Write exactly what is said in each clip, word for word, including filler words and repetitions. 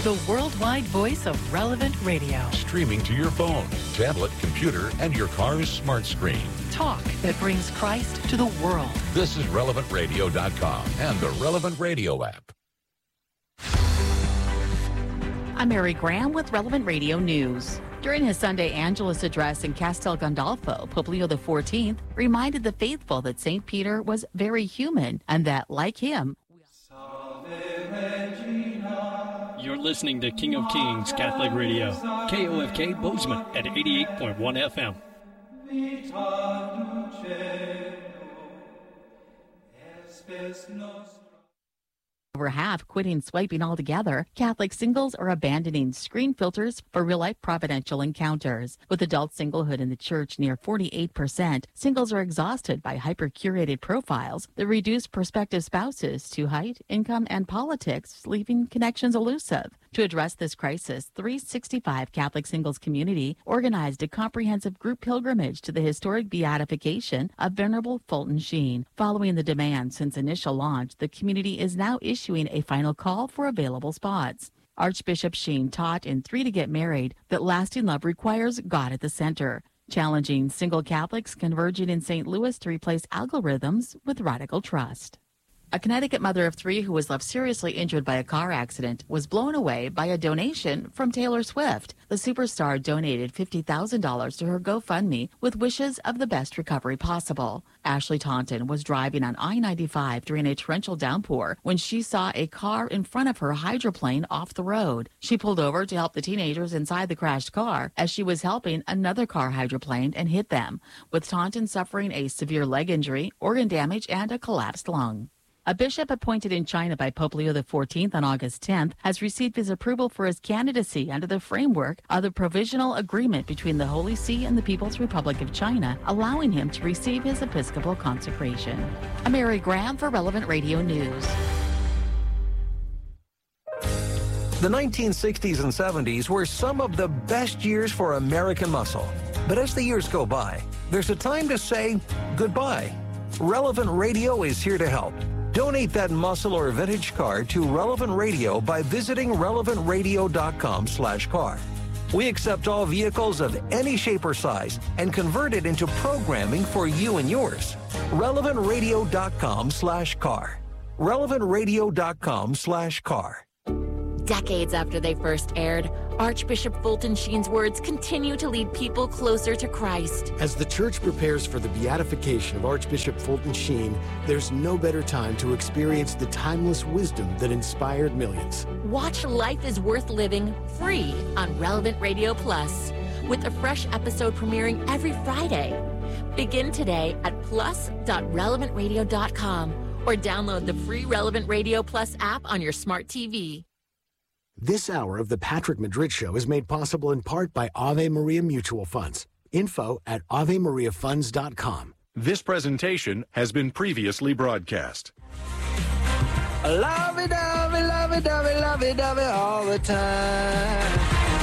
the worldwide voice of Relevant Radio. Streaming to your phone, tablet, computer, and your car's smart screen. Talk that brings Christ to the world. This is relevant radio dot com and the Relevant Radio app. I'm Mary Graham with Relevant Radio News. During his Sunday Angelus address in Castel Gandolfo, Pope Leo the fourteenth reminded the faithful that Saint Peter was very human and that, like him, You're listening to King of Kings Catholic Radio, K O F K Bozeman at eighty-eight point one F M. over half quitting swiping altogether, Catholic singles are abandoning screen filters for real-life providential encounters. With adult singlehood in the church near forty-eight percent, singles are exhausted by hyper-curated profiles that reduce prospective spouses to height, income, and politics, leaving connections elusive. To address this crisis, three sixty-five Catholic Singles Community organized a comprehensive group pilgrimage to the historic beatification of Venerable Fulton Sheen. Following the demand since initial launch, the community is now issuing a final call for available spots. Archbishop Sheen taught in Three to Get Married that lasting love requires God at the center, challenging single Catholics converging in Saint Louis to replace algorithms with radical trust. A Connecticut mother of three who was left seriously injured by a car accident was blown away by a donation from Taylor Swift. The superstar donated fifty thousand dollars to her GoFundMe with wishes of the best recovery possible. Ashley Taunton was driving on I ninety-five during a torrential downpour when she saw a car in front of her hydroplane off the road. She pulled over to help the teenagers inside the crashed car as she was helping another car hydroplaned and hit them, with Taunton suffering a severe leg injury, organ damage, and a collapsed lung. A bishop appointed in China by Pope Leo the fourteenth on August tenth has received his approval for his candidacy under the framework of the provisional agreement between the Holy See and the People's Republic of China, allowing him to receive his episcopal consecration. I'm Mary Graham for Relevant Radio News. The nineteen sixties and seventies were some of the best years for American muscle. But as the years go by, there's a time to say goodbye. Relevant Radio is here to help. Donate that muscle or vintage car to Relevant Radio by visiting relevant radio dot com slash car. We accept all vehicles of any shape or size and convert it into programming for you and yours. relevant radio dot com slash car. relevant radio dot com slash car. Decades after they first aired, Archbishop Fulton Sheen's words continue to lead people closer to Christ. As the church prepares for the beatification of Archbishop Fulton Sheen, there's no better time to experience the timeless wisdom that inspired millions. Watch Life is Worth Living free on Relevant Radio Plus, with a fresh episode premiering every Friday. Begin today at plus dot relevant radio dot com or download the free Relevant Radio Plus app on your smart T V. This hour of the Patrick Madrid Show is made possible in part by Ave Maria Mutual Funds. Info at ave maria funds dot com. This presentation has been previously broadcast. Love it, love it, love it, love it, love it, love it all the time.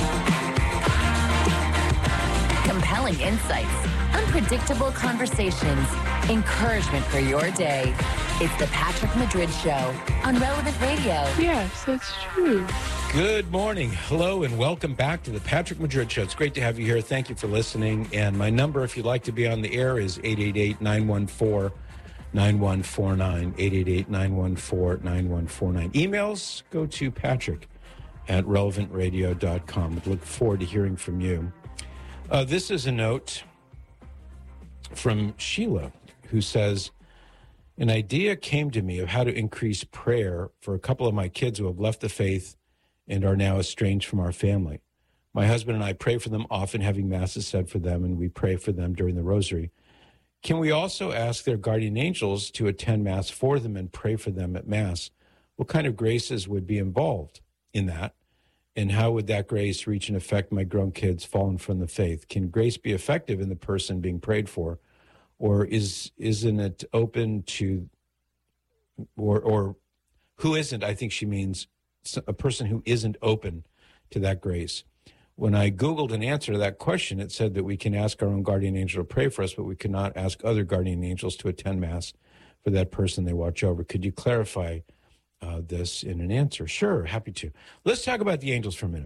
Compelling insights, unpredictable conversations, encouragement for your day. It's the Patrick Madrid Show on Relevant Radio. Yes, that's true. Good morning. Hello, and welcome back to the Patrick Madrid Show. It's great to have you here. Thank you for listening. And my number, if you'd like to be on the air, is eight eight eight, nine one four, nine one four nine, eight eight eight, nine one four, nine one four nine. Emails, go to Patrick at relevant radio dot com. I look forward to hearing from you. Uh, this is a note from Sheila, who says, an idea came to me of how to increase prayer for a couple of my kids who have left the faith and are now estranged from our family. My husband and I pray for them often, having masses said for them, and we pray for them during the rosary. Can we also ask their guardian angels to attend Mass for them and pray for them at Mass? What kind of graces would be involved in that? And how would that grace reach and affect my grown kids fallen from the faith? Can grace be effective in the person being prayed for? Or is, isn't it open to, or, or who isn't, I think she means a person who isn't open to that grace. When I Googled an answer to that question, it said that we can ask our own guardian angel to pray for us, but we cannot ask other guardian angels to attend Mass for that person they watch over. Could you clarify uh, this in an answer. Sure, happy to. Let's talk about the angels for a minute.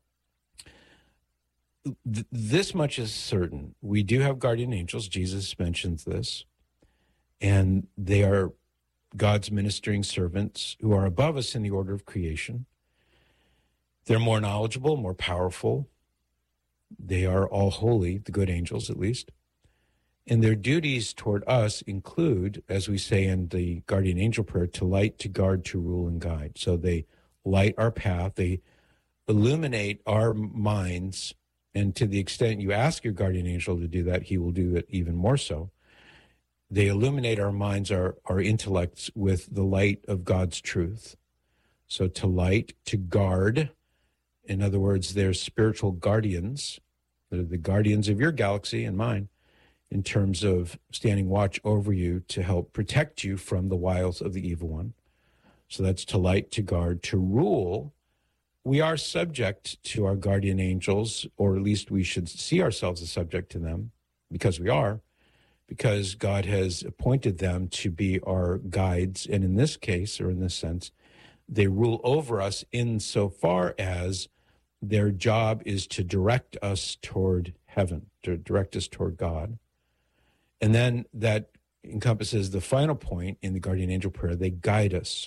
Th- this much is certain. We do have guardian angels. Jesus mentions this. And they are God's ministering servants who are above us in the order of creation. They're more knowledgeable, more powerful. They are all holy, the good angels at least. And their duties toward us include, as we say in the guardian angel prayer, to light, to guard, to rule, and guide. So they light our path. They illuminate our minds. And to the extent you ask your guardian angel to do that, he will do it even more so. They illuminate our minds, our, our intellects with the light of God's truth. So to light, to guard. In other words, they're spiritual guardians. They're the guardians of your galaxy and mine, in terms of standing watch over you to help protect you from the wiles of the evil one. So that's to light, to guard, to rule. We are subject to our guardian angels, or at least we should see ourselves as subject to them, because we are, because God has appointed them to be our guides. And in this case, or in this sense, they rule over us insofar as their job is to direct us toward heaven, to direct us toward God. And then that encompasses the final point in the guardian angel prayer. They guide us.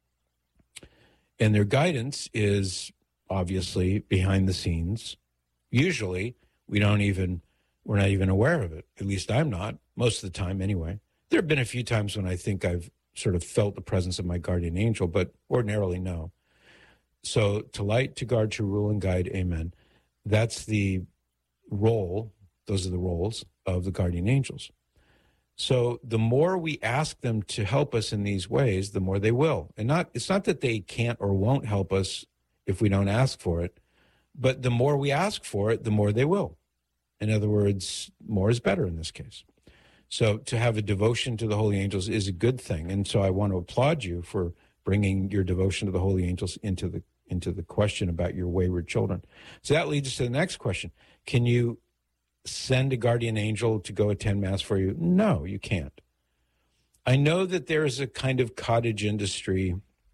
And their guidance is obviously behind the scenes. Usually we don't even, we're not even aware of it. At least I'm not, most of the time anyway. There have been a few times when I think I've sort of felt the presence of my guardian angel, but ordinarily no. So to light, to guard, to rule and guide, amen. That's the role, those are the roles of the guardian angels. So the more we ask them to help us in these ways, the more they will. And not it's not that they can't or won't help us if we don't ask for it, but the more we ask for it, the more they will. In other words, more is better in this case. So to have a devotion to the holy angels is a good thing. And so I want to applaud you for bringing your devotion to the holy angels into the into the question about your wayward children. So that leads us to the next question. Can you send a guardian angel to go attend Mass for you? No, you can't. I know that there is a kind of cottage industry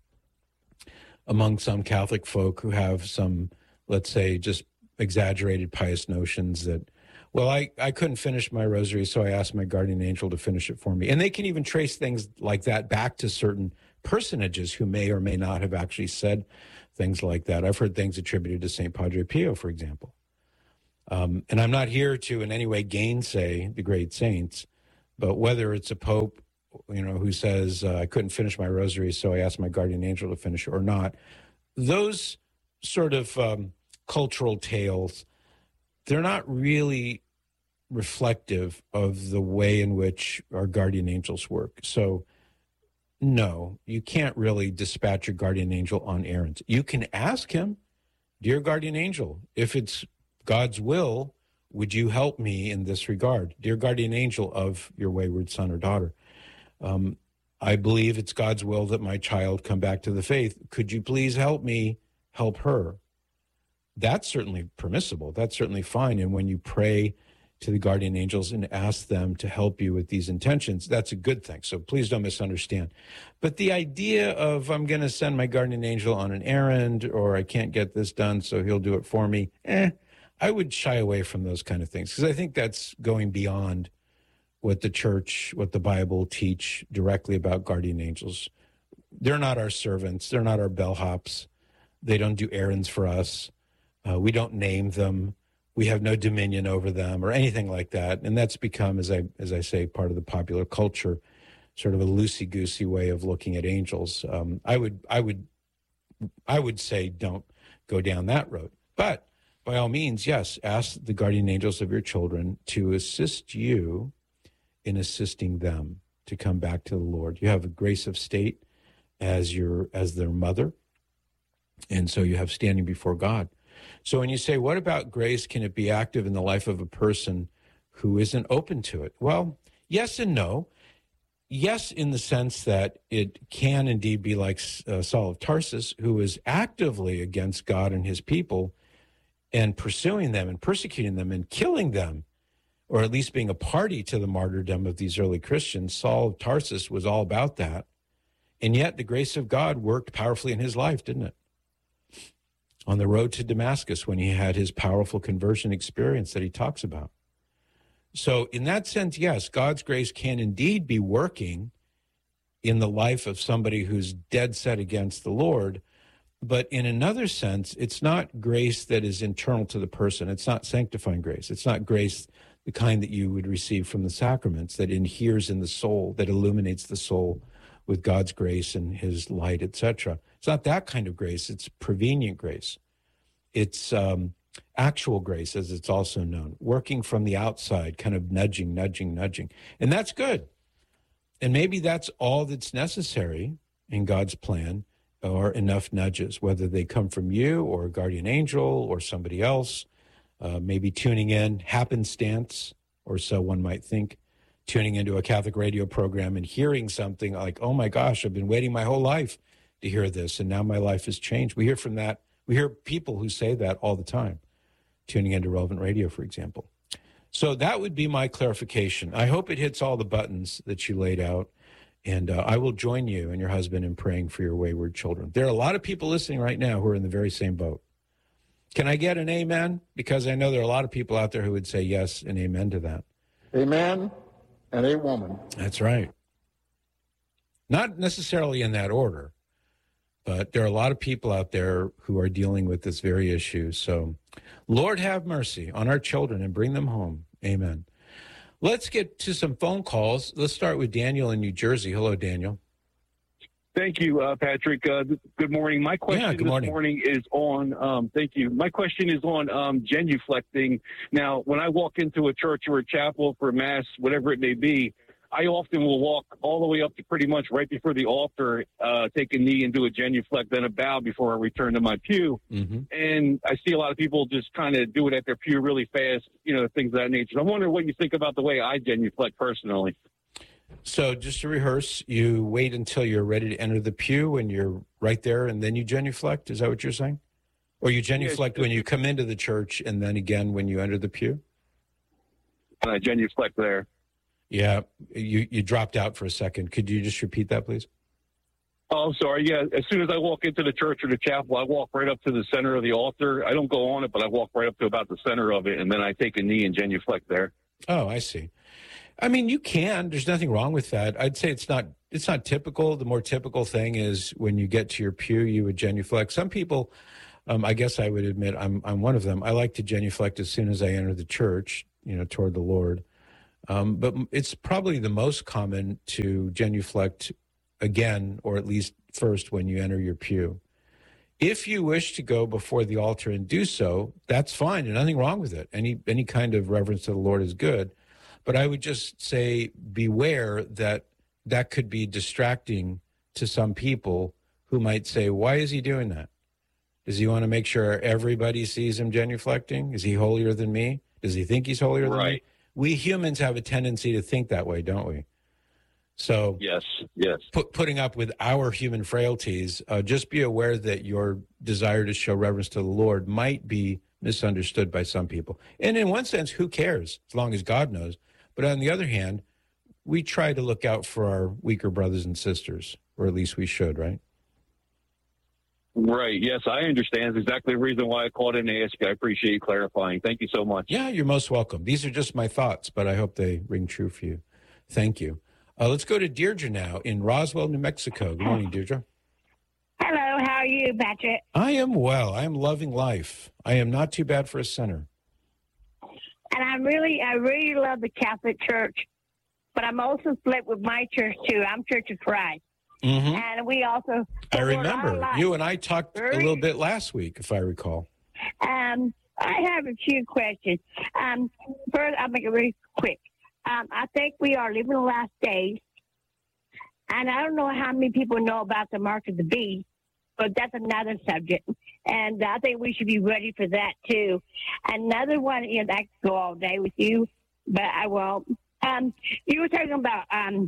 among some Catholic folk who have some, let's say, just exaggerated pious notions that, well, I, I couldn't finish my rosary, so I asked my guardian angel to finish it for me. And they can even trace things like that back to certain personages who may or may not have actually said things like that. I've heard things attributed to Saint Padre Pio, for example. Um, and I'm not here to in any way gainsay the great saints, but whether it's a pope, you know, who says, uh, I couldn't finish my rosary, so I asked my guardian angel to finish it, or not, those sort of um, cultural tales, they're not really reflective of the way in which our guardian angels work. So no, you can't really dispatch your guardian angel on errands. You can ask him, dear guardian angel, if it's God's will, would you help me in this regard? Dear guardian angel of your wayward son or daughter, um, I believe it's God's will that my child come back to the faith. Could you please help me help her? That's certainly permissible. That's certainly fine. And when you pray to the guardian angels and ask them to help you with these intentions, that's a good thing. So please don't misunderstand. But the idea of I'm going to send my guardian angel on an errand, or I can't get this done, so he'll do it for me, eh, I would shy away from those kind of things, because I think that's going beyond what the church, what the Bible teach directly about guardian angels. They're not our servants. They're not our bellhops. They don't do errands for us. Uh, we don't name them. We have no dominion over them or anything like that. And that's become, as I as I say, part of the popular culture, sort of a loosey-goosey way of looking at angels. Um, I would I would I would say don't go down that road. But by all means, yes, ask the guardian angels of your children to assist you in assisting them to come back to the Lord. You have a grace of state as your as their mother, and so you have standing before God. So when you say, what about grace? Can it be active in the life of a person who isn't open to it? Well, yes and no. Yes, in the sense that it can indeed be like uh, Saul of Tarsus, who is actively against God and his people and pursuing them and persecuting them and killing them, or at least being a party to the martyrdom of these early Christians. Saul of Tarsus was all about that. And yet the grace of God worked powerfully in his life, didn't it? On the road to Damascus when he had his powerful conversion experience that he talks about. So in that sense, yes, God's grace can indeed be working in the life of somebody who's dead set against the Lord. But in another sense, it's not grace that is internal to the person. It's not sanctifying grace. It's not grace the kind that you would receive from the sacraments that inheres in the soul, that illuminates the soul with God's grace and his light, et cetera. It's not that kind of grace. It's prevenient grace. It's um, actual grace, as it's also known, working from the outside, kind of nudging, nudging, nudging. And that's good. And maybe that's all that's necessary in God's plan, or enough nudges, whether they come from you or a guardian angel or somebody else, uh, maybe tuning in, happenstance, or so one might think, tuning into a Catholic radio program and hearing something like, oh my gosh, I've been waiting my whole life to hear this, and now my life has changed. We hear from that. We hear people who say that all the time, tuning into Relevant Radio, for example. So that would be my clarification. I hope it hits all the buttons that you laid out, and uh, I will join you and your husband in praying for your wayward children. There are a lot of people listening right now who are in the very same boat. Can I get an amen? Because I know there are a lot of people out there who would say yes and amen to that. Amen and a woman. That's right. Not necessarily in that order, but there are a lot of people out there who are dealing with this very issue. So, Lord, have mercy on our children and bring them home. Amen. Let's get to some phone calls. Let's start with Daniel in New Jersey. Hello, Daniel. Thank you, uh, Patrick. Uh, good morning. My question yeah, good this morning. morning is on, um, thank you. My question is on um, genuflecting. Now, when I walk into a church or a chapel for Mass, whatever it may be, I often will walk all the way up to pretty much right before the altar, uh, take a knee and do a genuflect, then a bow before I return to my pew. Mm-hmm. And I see a lot of people just kind of do it at their pew really fast, you know, things of that nature. I'm wondering what you think about the way I genuflect personally. So just to rehearse, you wait until you're ready to enter the pew and you're right there and then you genuflect? Is that what you're saying? Or you genuflect yeah, when you come into the church and then again when you enter the pew? And I genuflect there. Yeah, you, you dropped out for a second. Could you just repeat that, please? Oh, I'm sorry. Yeah, as soon as I walk into the church or the chapel, I walk right up to the center of the altar. I don't go on it, but I walk right up to about the center of it, and then I take a knee and genuflect there. Oh, I see. I mean, you can. There's nothing wrong with that. I'd say it's not it's not typical. The more typical thing is when you get to your pew, you would genuflect. Some people, um, I guess I would admit I'm I'm one of them. I like to genuflect as soon as I enter the church, you know, toward the Lord. Um, but it's probably the most common to genuflect again, or at least first when you enter your pew. If you wish to go before the altar and do so, that's fine. There's nothing wrong with it. Any any kind of reverence to the Lord is good. But I would just say beware that that could be distracting to some people who might say, why is he doing that? Does he want to make sure everybody sees him genuflecting? Is he holier than me? Does he think he's holier than right. me? We humans have a tendency to think that way, don't we? So yes, yes. Put, putting up with our human frailties, uh, just be aware that your desire to show reverence to the Lord might be misunderstood by some people. And in one sense, who cares, as long as God knows? But on the other hand, we try to look out for our weaker brothers and sisters, or at least we should, right? Right. Yes, I understand. It's exactly the reason why I called in to ask you. I appreciate you clarifying. Thank you so much. Yeah, you're most welcome. These are just my thoughts, but I hope they ring true for you. Thank you. Uh, let's go to Deirdre now in Roswell, New Mexico. Good morning, Deirdre. Hello. How are you, Patrick? I am well. I am loving life. I am not too bad for a sinner. And I really, I really love the Catholic Church, but I'm also split with my church too. I'm Church of Christ, mm-hmm. and we also. I remember you and I talked very, a little bit last week, if I recall. Um, I have a few questions. Um, first, I'll make it really quick. Um, I think we are living the last days, and I don't know how many people know about the mark of the beast, but that's another subject. And I think we should be ready for that, too. Another one, you know, I could go all day with you, but I won't. Um, you were talking about um,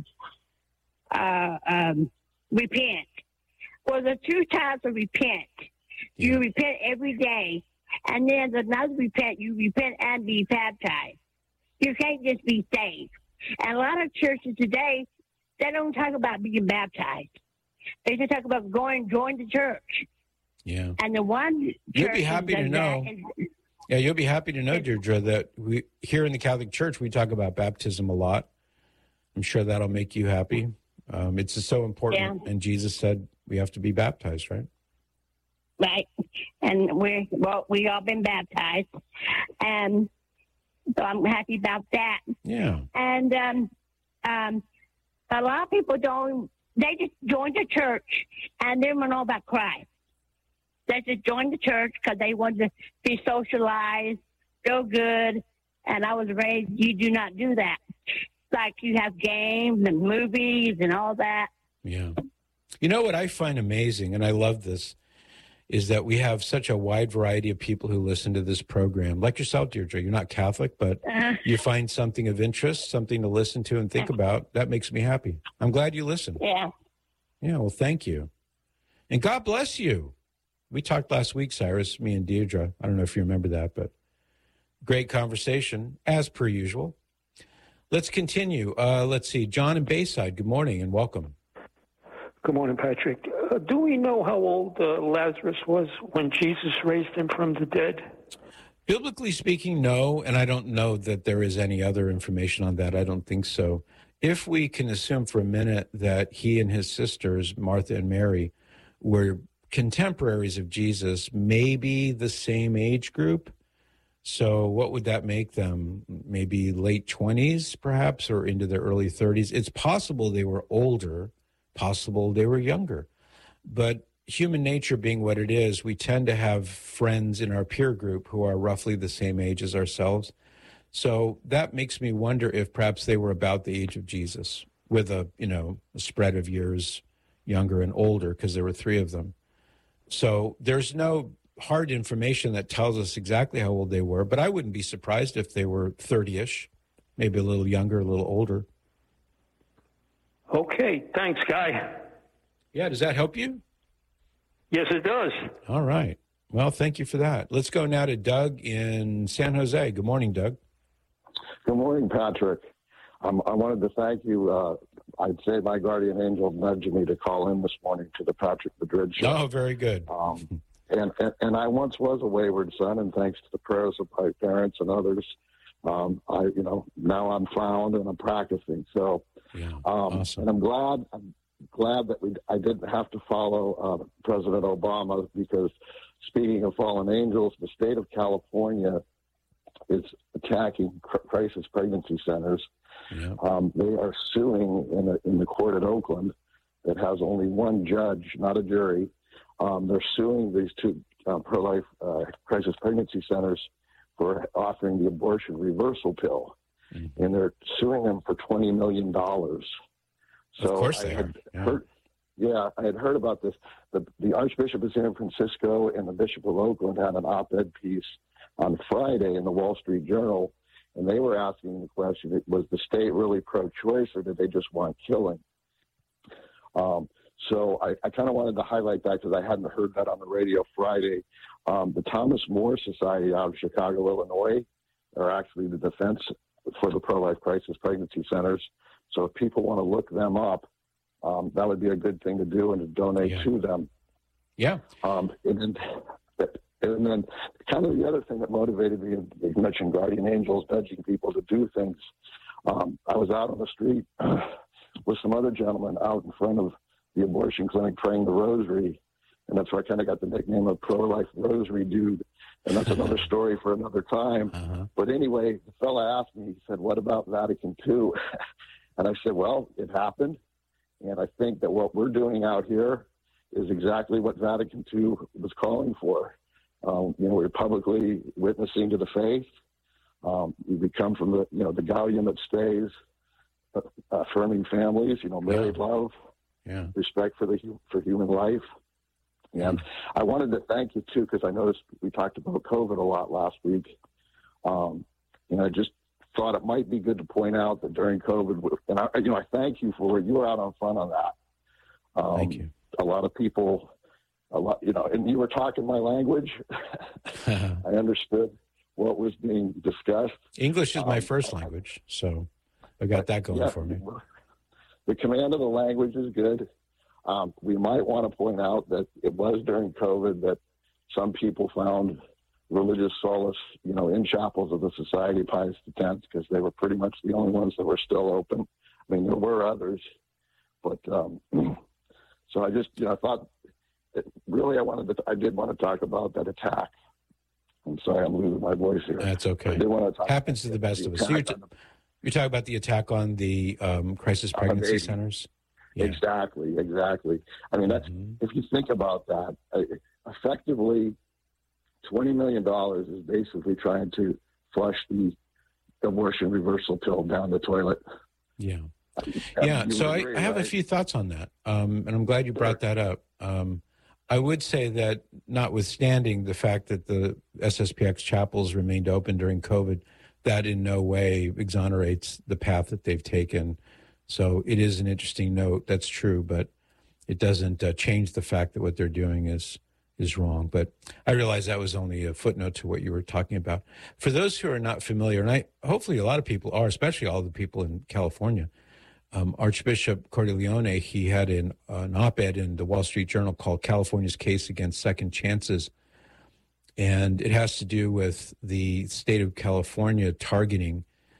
uh, um, repent. Well, there's two types of repent. You yeah. repent every day, and then there's another repent. You repent and be baptized. You can't just be saved. And a lot of churches today, they don't talk about being baptized. They used to talk about going, join the church. Yeah. And the one You'll be happy to know. Is, yeah, you'll be happy to know, Deirdre, that we here in the Catholic Church, we talk about baptism a lot. I'm sure that'll make you happy. Um, it's just so important. Yeah. And Jesus said we have to be baptized, right? Right. And we're, well, we all been baptized. And so I'm happy about that. Yeah. And um, um, a lot of people don't, they just join the church and they don't know about Christ. They just joined the church because they wanted to be socialized, feel good. And I was raised, you do not do that. Like you have games and movies and all that. Yeah. You know what I find amazing, and I love this, is that we have such a wide variety of people who listen to this program. Like yourself, Deirdre, you're not Catholic, but uh, you find something of interest, something to listen to and think about. That makes me happy. I'm glad you listen. Yeah. Yeah, well, thank you. And God bless you. We talked last week, Cyrus, me and Deirdre. I don't know if you remember that, but great conversation, as per usual. Let's continue. Uh, let's see. John in Bayside, good morning and welcome. Good morning, Patrick. Uh, do we know how old uh, Lazarus was when Jesus raised him from the dead? Biblically speaking, no, and I don't know that there is any other information on that. I don't think so. If we can assume for a minute that he and his sisters, Martha and Mary, were contemporaries of Jesus, maybe the same age group. So what would that make them? Maybe late twenties, perhaps, or into their early thirties. It's possible they were older, possible they were younger. But human nature being what it is, we tend to have friends in our peer group who are roughly the same age as ourselves. So that makes me wonder if perhaps they were about the age of Jesus, with a, you know, a spread of years younger and older, because there were three of them. So there's no hard information that tells us exactly how old they were, but I wouldn't be surprised if they were thirty-ish, maybe a little younger, a little older. Okay, thanks, Guy. Yeah, does that help you? Yes, it does. All right. Well, thank you for that. Let's go now to Doug in San Jose. Good morning, Doug. Good morning, Patrick. Um, I wanted to thank you. Uh, I'd say my guardian angel nudged me to call in this morning to the Patrick Madrid show. Oh, very good. Um, and, and and I once was a wayward son, and thanks to the prayers of my parents and others, um, I you know now I'm found and I'm practicing. So, yeah, um, awesome. And I'm glad I'm glad that we I didn't have to follow uh, President Obama, because speaking of fallen angels, the state of California is attacking crisis pregnancy centers. Yeah. Um, they are suing in, a, in the court at Oakland that has only one judge, not a jury. Um, they're suing these two uh, pro-life uh, crisis pregnancy centers for offering the abortion reversal pill. Mm-hmm. And they're suing them for twenty million dollars. So of course they I had are. Yeah. Heard, yeah, I had heard about this. The, the Archbishop of San Francisco and the Bishop of Oakland had an op-ed piece on Friday in the Wall Street Journal, and they were asking the question, was the state really pro-choice, or did they just want killing? Um, so I, I kind of wanted to highlight that because I hadn't heard that on the radio Friday. Um, the Thomas More Society out of Chicago, Illinois, are actually the defense for the pro-life crisis pregnancy centers. So if people want to look them up, um, that would be a good thing to do and to donate yeah. to them. Yeah. Um, and then, and then kind of the other thing that motivated me, you mentioned guardian angels nudging people to do things. Um, I was out on the street with some other gentlemen out in front of the abortion clinic praying the rosary. And that's where I kind of got the nickname of pro-life rosary dude. And that's another story for another time. Uh-huh. But anyway, the fella asked me, he said, what about Vatican two? And I said, well, it happened. And I think that what we're doing out here is exactly what Vatican two was calling for. Um, you know, we're publicly witnessing to the faith. Um, we come from the, you know, the galleon that stays, uh, affirming families, you know, married yeah. love, yeah. respect for the for human life. And I wanted to thank you, too, because I noticed we talked about COVID a lot last week. Um, and I just thought it might be good to point out that during COVID, and I, you know, I thank you for you were out on front on that. Um, thank you. A lot of people, a lot, you know, and you were talking my language. I understood what was being discussed. English is my um, first language, so I got that going yeah, for me. The command of the language is good. Um, we might want to point out that it was during COVID that some people found religious solace, you know, in chapels of the Society of Pius X, because they were pretty much the only ones that were still open. I mean, there were others, but um, so I just, you know, I thought that really I wanted to, I did want to talk about that attack. I'm sorry, I'm losing my voice here. That's okay. I did want to talk Happens to the best the of us. So you're, t- the, you're talking about the attack on the um, crisis pregnancy uh, centers? Yeah. Exactly, exactly. I mean, that's mm-hmm. if you think about that, uh, effectively, twenty million dollars is basically trying to flush the abortion reversal pill down the toilet. Yeah. Yeah, so I, I have right? a few thoughts on that, um, and I'm glad you brought that up. Um, I would say that notwithstanding the fact that the S S P X chapels remained open during COVID, that in no way exonerates the path that they've taken. So it is an interesting note. That's true, but it doesn't uh, change the fact that what they're doing is is wrong. But I realize that was only a footnote to what you were talking about. For those who are not familiar, and I hopefully a lot of people are, especially all the people in California, um, Archbishop Cordileone, he had an, an op-ed in the Wall Street Journal called California's Case Against Second Chances. And it has to do with the state of California targeting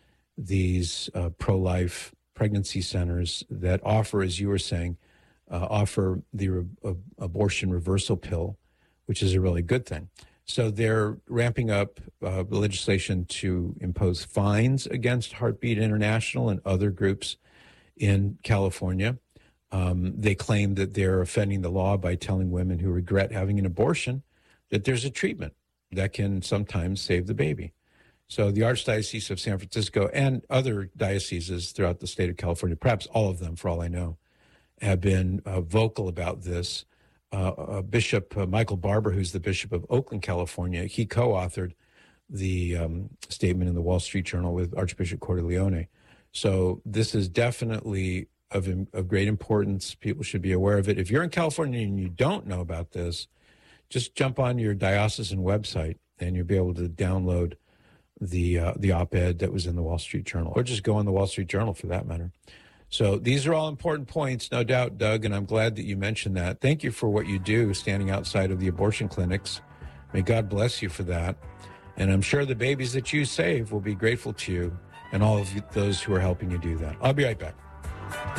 these uh, pro-life pregnancy centers that offer, as you were saying, uh, offer the re- uh, abortion reversal pill, which is a really good thing. So they're ramping up uh, legislation to impose fines against Heartbeat International and other groups in California. Um, they claim that they're offending the law by telling women who regret having an abortion that there's a treatment that can sometimes save the baby. So the Archdiocese of San Francisco and other dioceses throughout the state of California, perhaps all of them for all I know, have been uh, vocal about this. Uh, uh, Bishop uh, Michael Barber, who's the Bishop of Oakland, California, he co-authored the um, statement in the Wall Street Journal with Archbishop Cordileone. So this is definitely of, of great importance. People should be aware of it. If you're in California and you don't know about this, just jump on your diocesan website and you'll be able to download the uh, the op-ed that was in the Wall Street Journal, or just go on the Wall Street Journal for that matter. So these are all important points, no doubt, Doug, and I'm glad that you mentioned that. Thank you for what you do standing outside of the abortion clinics. May God bless you for that. And I'm sure the babies that you save will be grateful to you and all of those who are helping you do that. I'll be right back.